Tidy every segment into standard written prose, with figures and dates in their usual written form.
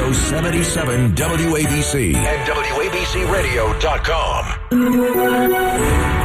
Radio 77 WABC and WABCRadio.com.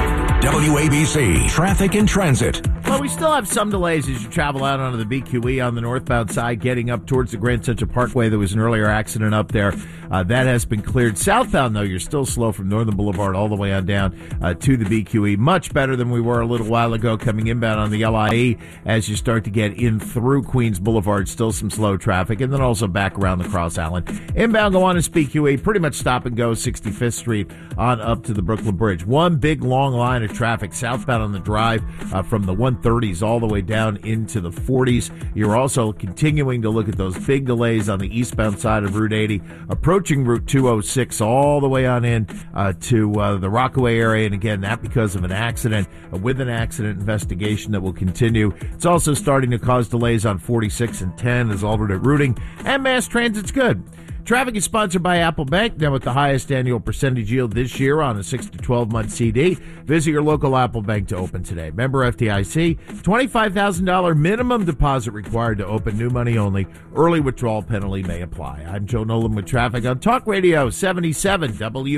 WABC Traffic and Transit. Well, we still have some delays as you travel out onto the BQE on the northbound side, getting up towards the Grand Central Parkway. There was an earlier accident up there. That has been cleared. Southbound, though, you're still slow from Northern Boulevard all the way on down to the BQE. Much better than we were a little while ago coming inbound on the LIE as you start to get in through Queens Boulevard. Still some slow traffic, and then also back around the Cross Island. Inbound, go on to BQE, pretty much stop and go 65th Street on up to the Brooklyn Bridge. One big long line of traffic southbound on the drive from the 130s all the way down into the 40s. You're also continuing to look at those big delays on the eastbound side of Route 80, approaching Route 206 all the way on in to the Rockaway area. And again, that because of an accident, with an accident investigation that will continue. It's also starting to cause delays on 46 and 10 as alternate routing, and mass transit's good. Traffic is sponsored by Apple Bank, now with the highest annual percentage yield this year on a 6 to 12-month CD. Visit your local Apple Bank to open today. Member FDIC, $25,000 minimum deposit required to open, new money only. Early withdrawal penalty may apply. I'm Joe Nolan with traffic on Talk Radio 77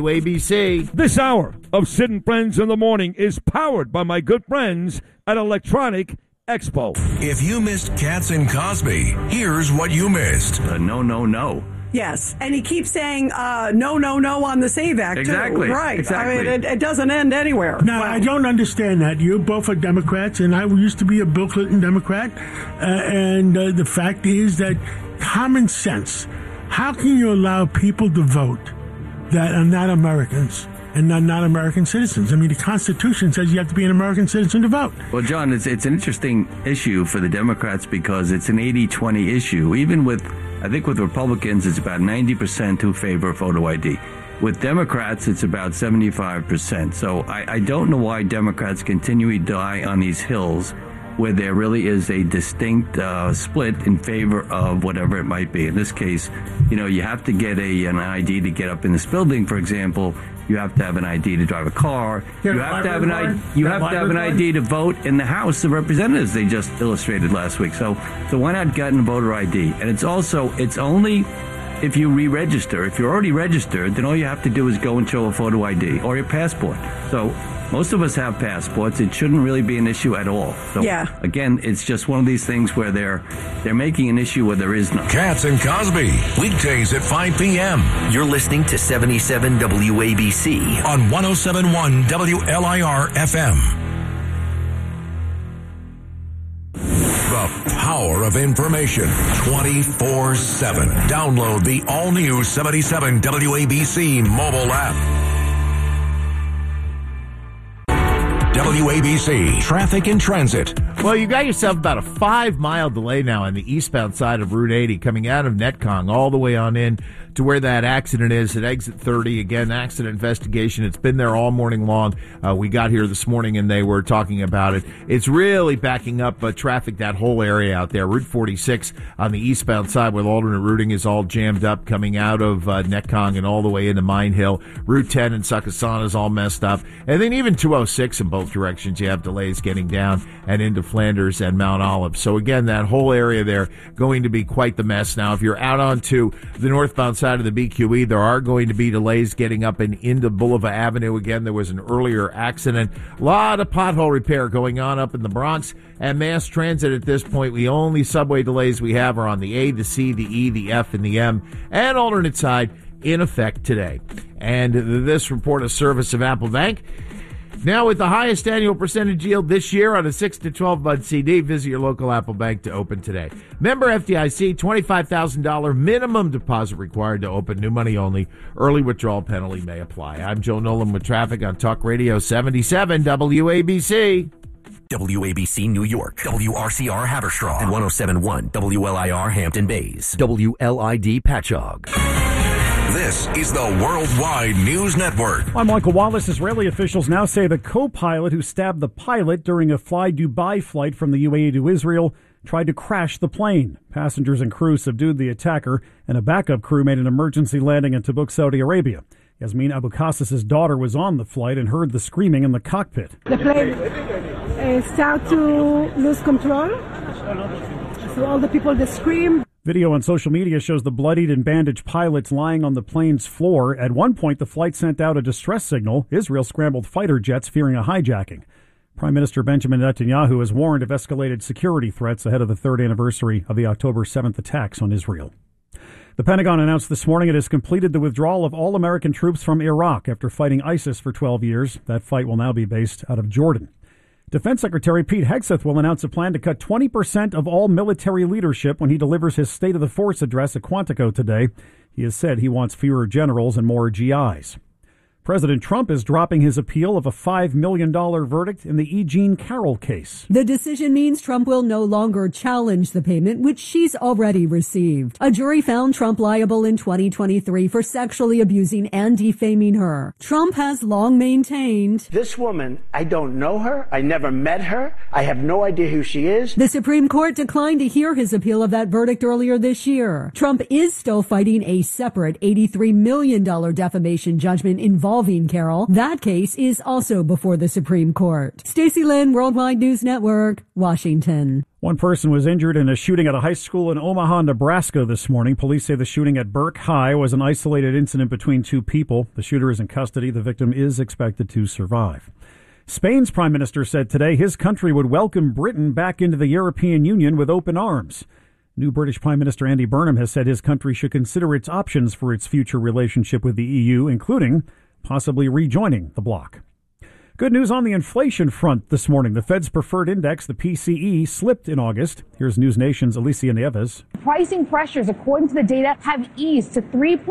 WABC. This hour of Sid and Friends in the Morning is powered by my good friends at Electronic Expo. If you missed Katz and Cosby, here's what you missed. No. Yes, and he keeps saying no on the SAVE Act, exactly. Too. Right. Exactly. I mean, it doesn't end anywhere. Now, I don't understand that. You both are Democrats, and I used to be a Bill Clinton Democrat, and the fact is that common sense, how can you allow people to vote that are not Americans and not American citizens? I mean, the Constitution says you have to be an American citizen to vote. Well, John, it's an interesting issue for the Democrats because it's an 80-20 issue. Even I think with Republicans, it's about 90% who favor photo ID. With Democrats, it's about 75%. So I don't know why Democrats continually die on these hills where there really is a distinct split in favor of whatever it might be. In this case, you have to get an ID to get up in this building, for example. You have to have an ID to drive a car. You have to have an ID to vote in the House of Representatives. They just illustrated last week. So why not get a voter ID? And it's only if you re-register. If you're already registered, then all you have to do is go and show a photo ID or your passport. So most of us have passports. It shouldn't really be an issue at all. So again, it's just one of these things where they're making an issue where there is none. Katz and Cosby, weekdays at 5 p.m. You're listening to 77 WABC on 107.1 WLIR FM. The power of information 24/7. Download the all-new 77 WABC mobile app. WABC Traffic and Transit. Well, you got yourself about a 5-mile delay now on the eastbound side of Route 80 coming out of Netcong all the way on in to where that accident is at exit 30. Again, accident investigation. It's been there all morning long. We got here this morning and they were talking about it. It's really backing up traffic, that whole area out there. Route 46 on the eastbound side with alternate routing is all jammed up coming out of Netcong and all the way into Mine Hill. Route 10 in Succassana is all messed up. And then even 206 in both directions, you have delays getting down and into Flanders and Mount Olive. So again, that whole area there going to be quite the mess. Now, if you're out onto the northbound side of the BQE, there are going to be delays getting up and into Boulevard Avenue. Again, there was an earlier accident. A lot of pothole repair going on up in the Bronx and mass transit at this point. The only subway delays we have are on the A, the C, the E, the F, and the M, and alternate side in effect today. And this report is service of Apple Bank. Now, with the highest annual percentage yield this year on a 6 to 12-month CD, visit your local Apple Bank to open today. Member FDIC, $25,000 minimum deposit required to open, new money only. Early withdrawal penalty may apply. I'm Joe Nolan with traffic on Talk Radio 77 WABC. WABC New York, WRCR Haverstraw, and 107.1 WLIR Hampton Bays, WLID Patchogue. This is the Worldwide News Network. I'm Michael Wallace. Israeli officials now say the co-pilot who stabbed the pilot during a Fly Dubai flight from the UAE to Israel tried to crash the plane. Passengers and crew subdued the attacker, and a backup crew made an emergency landing in Tabuk, Saudi Arabia. Yasmin Abu Qassas' daughter was on the flight and heard the screaming in the cockpit. The plane started to lose control, so all the people that screamed. Video on social media shows the bloodied and bandaged pilots lying on the plane's floor. At one point, the flight sent out a distress signal. Israel scrambled fighter jets fearing a hijacking. Prime Minister Benjamin Netanyahu has warned of escalated security threats ahead of the third anniversary of the October 7th attacks on Israel. The Pentagon announced this morning it has completed the withdrawal of all American troops from Iraq after fighting ISIS for 12 years. That fight will now be based out of Jordan. Defense Secretary Pete Hegseth will announce a plan to cut 20% of all military leadership when he delivers his State of the Force address at Quantico today. He has said he wants fewer generals and more GIs. President Trump is dropping his appeal of a $5 million verdict in the E. Jean Carroll case. The decision means Trump will no longer challenge the payment, which she's already received. A jury found Trump liable in 2023 for sexually abusing and defaming her. Trump has long maintained, "This woman, I don't know her. I never met her. I have no idea who she is." The Supreme Court declined to hear his appeal of that verdict earlier this year. Trump is still fighting a separate $83 million defamation judgment involving Carroll. That case is also before the Supreme Court. Stacey Lynn, Worldwide News Network, Washington. One person was injured in a shooting at a high school in Omaha, Nebraska this morning. Police say the shooting at Burke High was an isolated incident between two people. The shooter is in custody. The victim is expected to survive. Spain's prime minister said today his country would welcome Britain back into the European Union with open arms. New British Prime Minister Andy Burnham has said his country should consider its options for its future relationship with the EU, including possibly rejoining the bloc. Good news on the inflation front this morning. The Fed's preferred index, the PCE, slipped in August. Here's News Nation's Alicia Nieves. Pricing pressures, according to the data, have eased to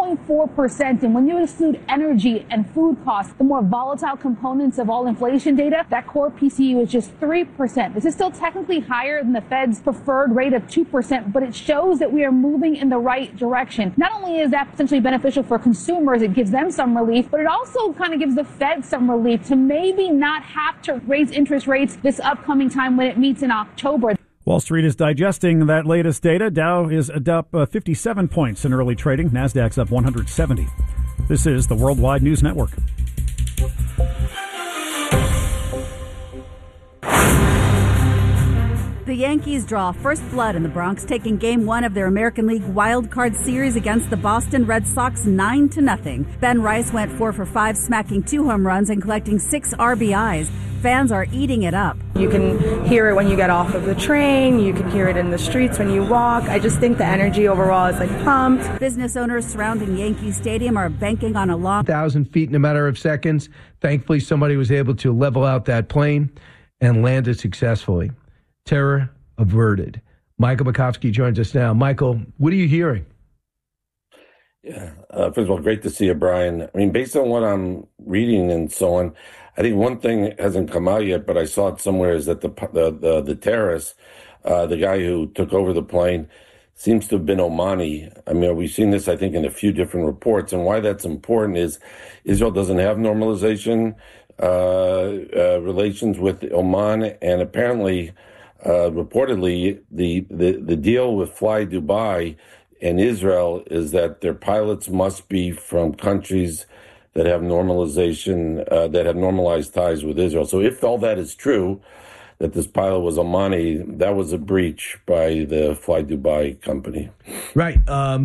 3.4%. And when you exclude energy and food costs, the more volatile components of all inflation data, that core PCE was just 3%. This is still technically higher than the Fed's preferred rate of 2%, but it shows that we are moving in the right direction. Not only is that potentially beneficial for consumers, it gives them some relief, but it also kind of gives the Fed some relief to maybe not have to raise interest rates this upcoming time when it meets in October. Wall Street is digesting that latest data. Dow is up 57 points in early trading. Nasdaq's up 170. This is the Worldwide News Network. The Yankees draw first blood in the Bronx, taking Game 1 of their American League Wild Card Series against the Boston Red Sox 9-0. Ben Rice went 4 for 5, smacking 2 home runs and collecting 6 RBIs. Fans are eating it up. You can hear it when you get off of the train. You can hear it in the streets when you walk. I just think the energy overall is pumped. Business owners surrounding Yankee Stadium are banking on a long 1,000 feet in a matter of seconds. Thankfully, somebody was able to level out that plane and land it successfully. Terror averted. Michael Makovsky joins us now. Michael, what are you hearing? Yeah, first of all, great to see you, Brian. I mean, based on what I'm reading and so on, I think one thing hasn't come out yet, but I saw it somewhere, is that the terrorist, the guy who took over the plane, seems to have been Omani. I mean, we've seen this, I think, in a few different reports. And why that's important is Israel doesn't have normalization relations with Oman, and apparently, reportedly, the deal with Fly Dubai and Israel is that their pilots must be from countries that have normalization, that have normalized ties with Israel. So if all that is true, that this pilot was Omani, that was a breach by the Fly Dubai company. Right.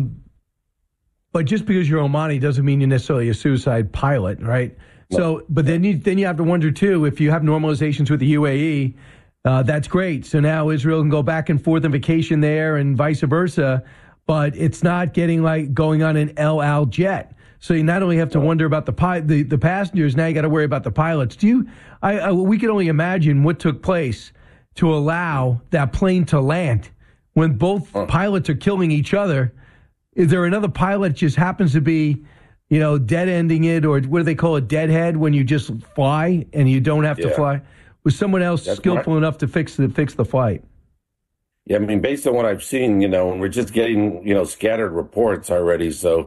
But just because you're Omani doesn't mean you're necessarily a suicide pilot, right? No. So, but then you have to wonder, too, if you have normalizations with the UAE, that's great. So now Israel can go back and forth on vacation there and vice versa, but it's not getting like going on an El Al jet. So you not only have to wonder about the passengers, now you got to worry about the pilots. We can only imagine what took place to allow that plane to land when both pilots are killing each other. Is there another pilot that just happens to be, dead-ending it, or what do they call it, deadhead, when you just fly and you don't have to fly? Was someone else skillful enough to fix the flight? Yeah, I mean, based on what I've seen, and we're just getting, scattered reports already. So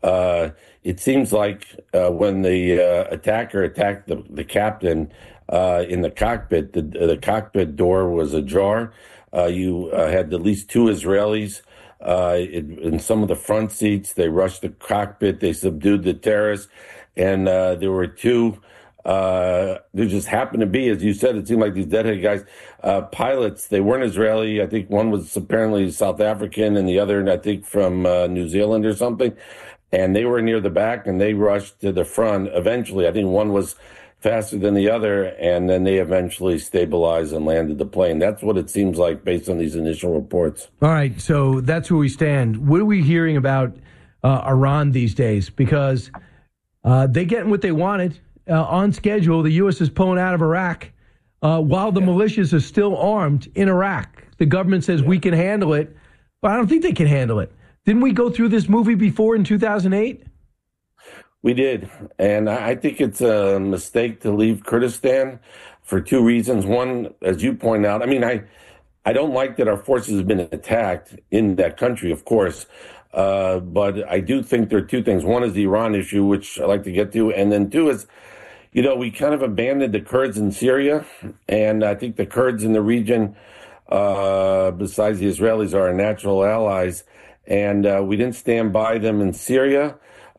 it seems like when the attacker attacked the captain in the cockpit, the cockpit door was ajar. You had at least 2 Israelis in some of the front seats. They rushed the cockpit. They subdued the terrorists. And there were 2 There just happened to be, as you said, it seemed like these deadhead guys, pilots. They weren't Israeli. I think one was apparently South African and the other, I think, from New Zealand or something. And they were near the back and they rushed to the front. Eventually, I think one was faster than the other, and then they eventually stabilized and landed the plane. That's what it seems like based on these initial reports. All right, so that's where we stand. What are we hearing about Iran these days? Because they're getting what they wanted on schedule. The U.S. is pulling out of Iraq while the militias are still armed in Iraq. The government says we can handle it, but I don't think they can handle it. Didn't we go through this movie before in 2008? We did, and I think it's a mistake to leave Kurdistan for two reasons. One, as you point out, I mean, I don't like that our forces have been attacked in that country, of course, but I do think there are two things. One is the Iran issue, which I like to get to, and then two is, you know, we kind of abandoned the Kurds in Syria, and I think the Kurds in the region, besides the Israelis, are our natural allies, and we didn't stand by them in Syria.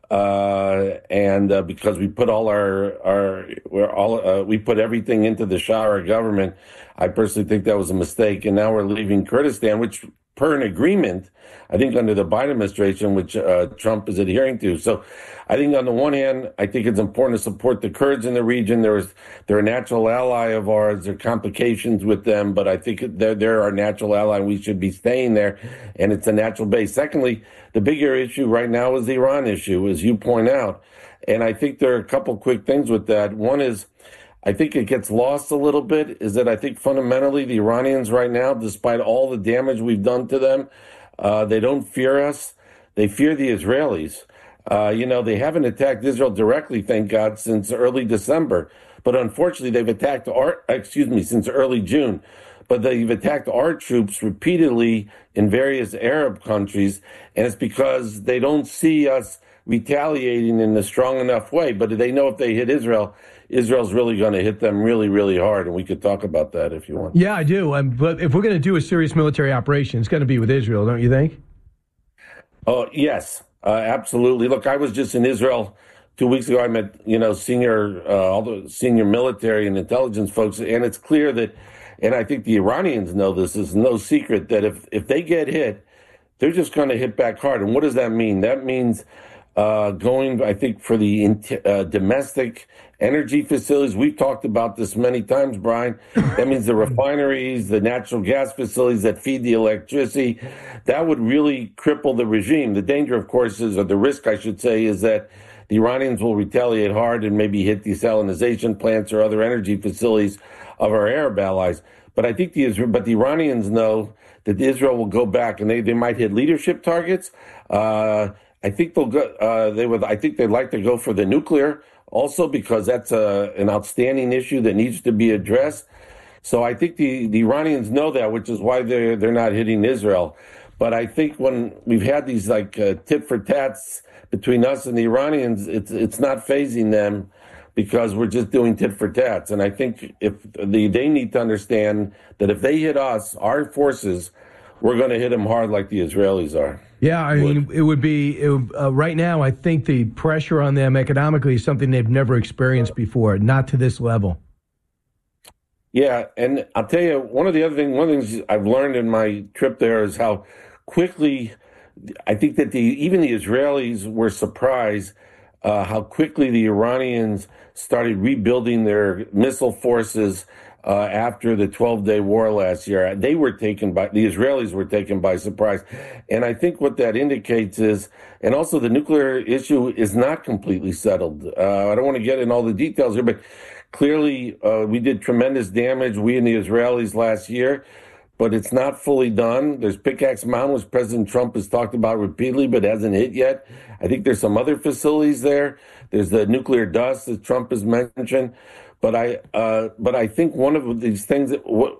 Because we put we put everything into the Shah government, I personally think that was a mistake. And now we're leaving Kurdistan, which per an agreement, I think under the Biden administration, which Trump is adhering to. So I think on the one hand, I think it's important to support the Kurds in the region. They're a natural ally of ours. There are complications with them, but I think they're our natural ally and we should be staying there. And it's a natural base. Secondly, the bigger issue right now is the Iran issue, as you point out. And I think there are a couple quick things with that. One is, I think it gets lost a little bit, is that I think fundamentally the Iranians right now, despite all the damage we've done to them, they don't fear us. They fear the Israelis. They haven't attacked Israel directly, thank God, since early December. But unfortunately, they've attacked since early June. But they've attacked our troops repeatedly in various Arab countries, and it's because they don't see us retaliating in a strong enough way. But they know if they hit Israel, Israel's really going to hit them really, really hard, and we could talk about that if you want. Yeah, I do. But if we're going to do a serious military operation, it's going to be with Israel, don't you think? Oh, yes, absolutely. Look, I was just in Israel 2 weeks ago. I met, all the senior military and intelligence folks, and it's clear that, and I think the Iranians know this, is no secret, that if they get hit, they're just going to hit back hard. And what does that mean? That means going, I think, for the domestic energy facilities. We've talked about this many times, Brian. That means the refineries, the natural gas facilities that feed the electricity. That would really cripple the regime. The danger, of course, or the risk, I should say, is that the Iranians will retaliate hard and maybe hit desalinization plants or other energy facilities of our Arab allies. But I think the Iranians know that Israel will go back, and they might hit leadership targets. I think they'll go. I think they'd like to go for the nuclear also, because that's an outstanding issue that needs to be addressed. So I think the Iranians know that, which is why they're not hitting Israel. But I think when we've had these tit for tats between us and the Iranians, it's not fazing them, because we're just doing tit for tats. And I think they need to understand that if they hit us, our forces, we're going to hit them hard like the Israelis are. Yeah, I mean, it would be right now, I think the pressure on them economically is something they've never experienced before, not to this level. Yeah, and I'll tell you, one of the things I've learned in my trip there is how quickly, I think that even the Israelis were surprised how quickly the Iranians started rebuilding their missile forces after the 12-day war last year. The Israelis were taken by surprise. And I think what that indicates is, and also the nuclear issue is not completely settled. I don't want to get in all the details here, but clearly we did tremendous damage, we and the Israelis, last year, but it's not fully done. There's Pickaxe Mountain, which President Trump has talked about repeatedly, but hasn't hit yet. I think there's some other facilities there. There's the nuclear dust that Trump has mentioned. But I think one of these things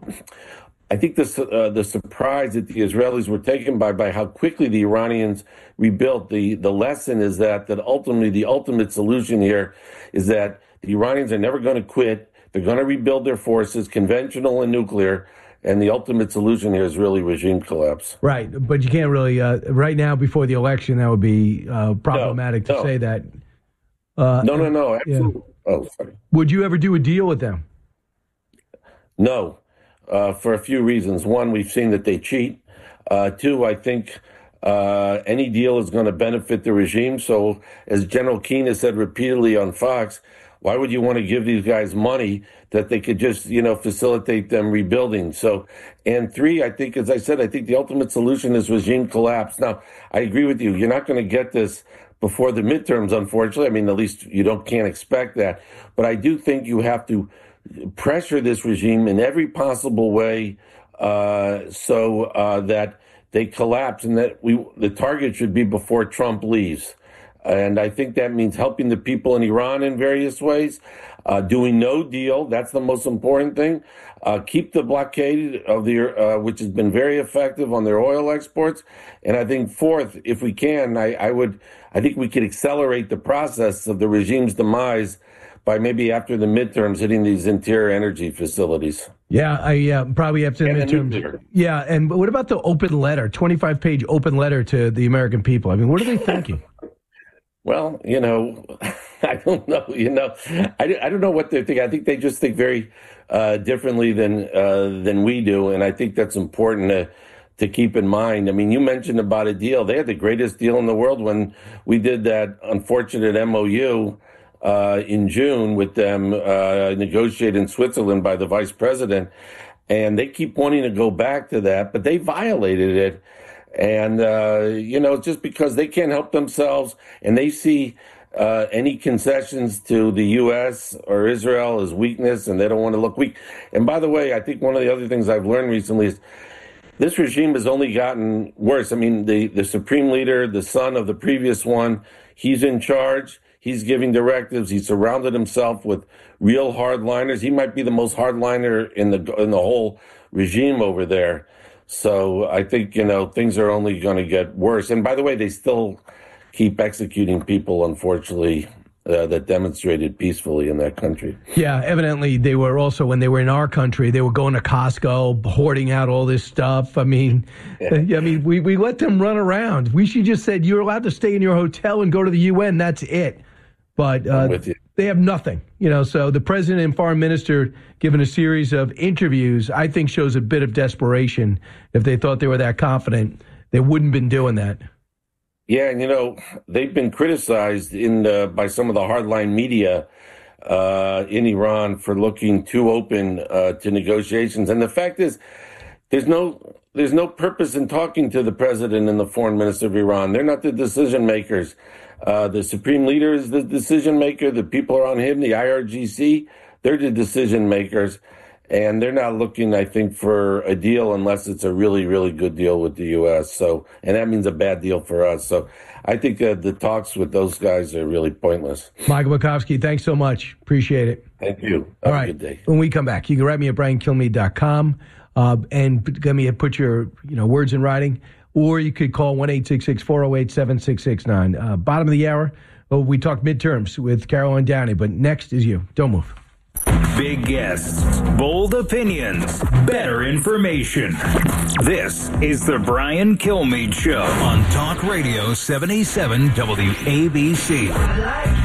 I think the surprise that the Israelis were taken by how quickly the Iranians rebuilt. The lesson is that ultimately the ultimate solution here is that the Iranians are never going to quit. They're going to rebuild their forces, conventional and nuclear. And the ultimate solution here is really regime collapse. Right, but you can't really right now before the election. That would be problematic to say that. No, absolutely. Oh, sorry. Would you ever do a deal with them? No, for a few reasons. One, we've seen that they cheat. Two, I think any deal is going to benefit the regime. So as General Keane has said repeatedly on Fox, why would you want to give these guys money that they could just, facilitate them rebuilding? So, and three, I think, as I said, I think the ultimate solution is regime collapse. Now, I agree with you. You're not going to get this before the midterms, unfortunately. I mean, at least can't expect that. But I do think you have to pressure this regime in every possible way so that they collapse, and that the target should be before Trump leaves. And I think that means helping the people in Iran in various ways, doing no deal. That's the most important thing. Keep the blockade of which has been very effective on their oil exports. And I think fourth, if we can, I think we could accelerate the process of the regime's demise by maybe after the midterms hitting these interior energy facilities. Yeah, probably after the midterms. Yeah, and what about the open letter, 25-page open letter to the American people? I mean, what are they thinking? Well, I don't know. I don't know what they're thinking. I think they just think very differently than we do, and I think that's important to keep in mind. I mean, you mentioned about a deal. They had the greatest deal in the world when we did that unfortunate MOU in June with them negotiated in Switzerland by the vice president, and they keep wanting to go back to that, but they violated it. And, just because they can't help themselves and they see any concessions to the U.S. or Israel as weakness, and they don't want to look weak. And by the way, I think one of the other things I've learned recently is this regime has only gotten worse. I mean, the supreme leader, the son of the previous one, he's in charge. He's giving directives. He's surrounded himself with real hardliners. He might be the most hardliner in the whole regime over there. So I think, things are only going to get worse. And by the way, they still keep executing people, unfortunately, that demonstrated peacefully in that country. Yeah, evidently they were also, when they were in our country, they were going to Costco, hoarding out all this stuff. I mean, we let them run around. We should just said, you're allowed to stay in your hotel and go to the UN. That's it. But they have nothing, so the president and foreign minister, given a series of interviews, I think shows a bit of desperation. If they thought they were that confident, they wouldn't have been doing that. Yeah, and they've been criticized by some of the hardline media in Iran for looking too open to negotiations. And the fact is, there's no purpose in talking to the president and the foreign minister of Iran. They're not the decision makers. The supreme leader is the decision maker. The people around him, the IRGC, they're the decision makers. And they're not looking, I think, for a deal unless it's a really, really good deal with the U.S. So, and that means a bad deal for us. So I think the talks with those guys are really pointless. Michael Makovsky, thanks so much. Appreciate it. Thank you. All right. Good day. When we come back, you can write me at BrianKilmeade.com and let me put your words in writing. Or you could call 1-866-408-7669. Bottom of the hour, we talk midterms with Caroline Downey, but next is you. Don't move. Big guests, bold opinions, better information. This is the Brian Kilmeade Show on Talk Radio 77 WABC.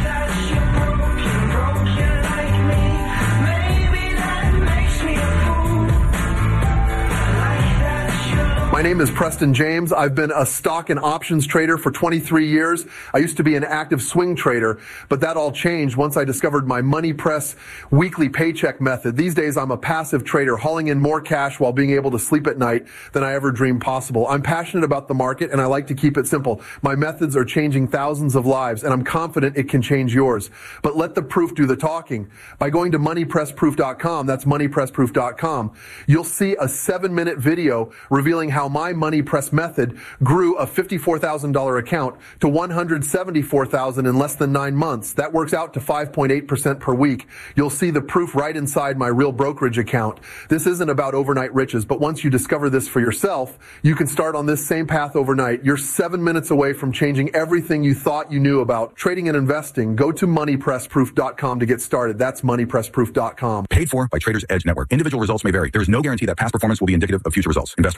My name is Preston James. I've been a stock and options trader for 23 years. I used to be an active swing trader, but that all changed once I discovered my Money Press weekly paycheck method. These days, I'm a passive trader, hauling in more cash while being able to sleep at night than I ever dreamed possible. I'm passionate about the market, and I like to keep it simple. My methods are changing thousands of lives, and I'm confident it can change yours. But let the proof do the talking. By going to moneypressproof.com, that's moneypressproof.com, you'll see a 7-minute video revealing how my Money Press method grew a $54,000 account to $174,000 in less than 9 months. That works out to 5.8% per week. You'll see the proof right inside my real brokerage account. This isn't about overnight riches, but once you discover this for yourself, you can start on this same path overnight. You're 7 minutes away from changing everything you thought you knew about trading and investing. Go to moneypressproof.com to get started. That's moneypressproof.com. Paid for by Traders Edge Network. Individual results may vary. There is no guarantee that past performance will be indicative of future results. Invest wisely.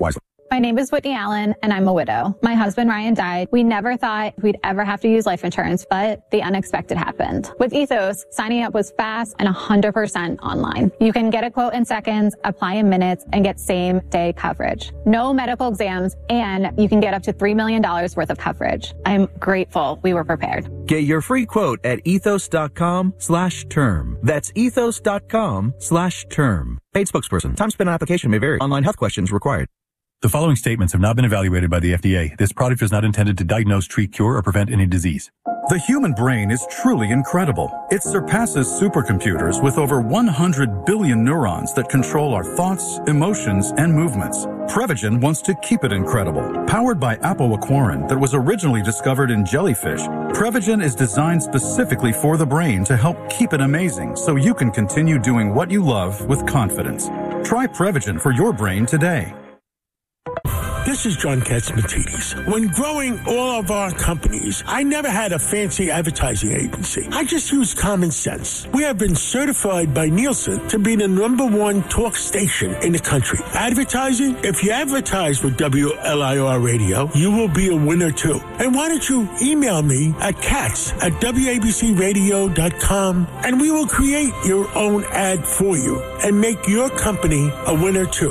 My name is Whitney Allen, and I'm a widow. My husband, Ryan, died. We never thought we'd ever have to use life insurance, but the unexpected happened. With Ethos, signing up was fast and 100% online. You can get a quote in seconds, apply in minutes, and get same-day coverage. No medical exams, and you can get up to $3 million worth of coverage. I'm grateful we were prepared. Get your free quote at ethos.com/term. That's ethos.com/term. Paid spokesperson. Time spent on application may vary. Online health questions required. The following statements have not been evaluated by the FDA. This product is not intended to diagnose, treat, cure, or prevent any disease. The human brain is truly incredible. It surpasses supercomputers with over 100 billion neurons that control our thoughts, emotions, and movements. Prevagen wants to keep it incredible. Powered by apoaquarin that was originally discovered in jellyfish, Prevagen is designed specifically for the brain to help keep it amazing so you can continue doing what you love with confidence. Try Prevagen for your brain today. This is John Katzmatidis. When growing all of our companies, I never had a fancy advertising agency. I just used common sense. We have been certified by Nielsen to be the @1 talk station in the country. Advertising? If you advertise with WLIR Radio, you will be a winner too. And why don't you email me at katz@wabcradio.com and we will create your own ad for you and make your company a winner too.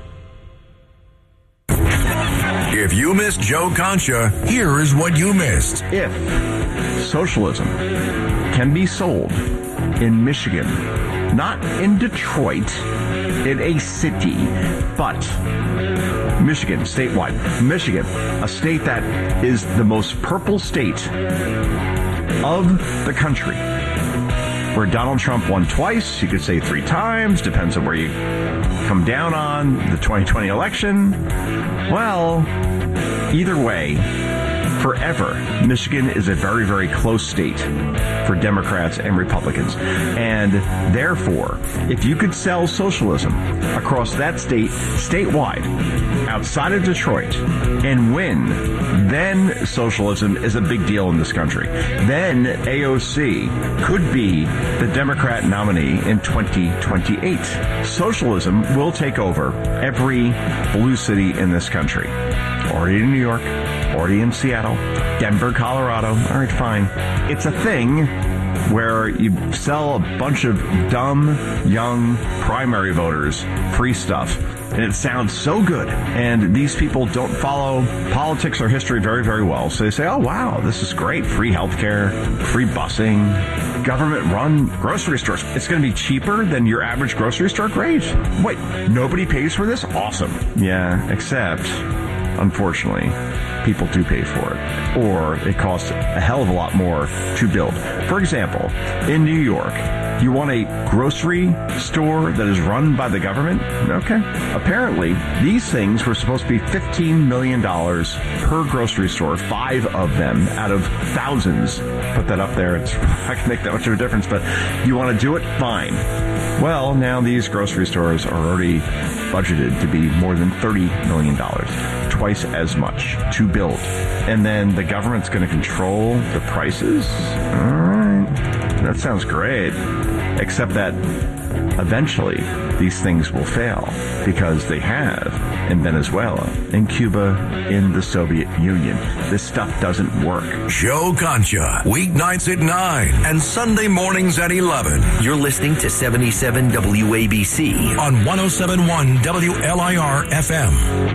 If you missed Joe Concha, here is what you missed. If socialism can be sold in Michigan, not in Detroit, in a city, but Michigan, statewide. Michigan, a state that is the most purple state of the country, where Donald Trump won twice, you could say 3 times, depends on where you come down on the 2020 election. Well, either way, forever, Michigan is a very, very close state for Democrats and Republicans. And therefore, if you could sell socialism across that state, statewide, outside of Detroit, and win, then socialism is a big deal in this country. Then AOC could be the Democrat nominee in 2028. Socialism will take over every blue city in this country. Already in New York, already in Seattle, Denver, Colorado. All right, fine. It's a thing where you sell a bunch of dumb, young primary voters free stuff. And it sounds so good. And these people don't follow politics or history very, very well. So they say, oh, wow, this is great. Free healthcare, free busing, government-run grocery stores. It's going to be cheaper than your average grocery store? Great. Wait, nobody pays for this? Awesome. Yeah, except, unfortunately, people do pay for it. Or it costs a hell of a lot more to build. For example, in New York, you want a grocery store that is run by the government? Okay. Apparently, these things were supposed to be $15 million per grocery store, 5 of them out of thousands. Put that up there. It's not going to make that much of a difference, but you want to do it? Fine. Well, now these grocery stores are already budgeted to be more than $30 million, twice as much to build. And then the government's going to control the prices? All right. That sounds great. Except that eventually these things will fail because they have in Venezuela, in Cuba, in the Soviet Union. This stuff doesn't work. Joe Concha, weeknights at 9 and Sunday mornings at 11. You're listening to 77 WABC on 107.1 WLIR FM.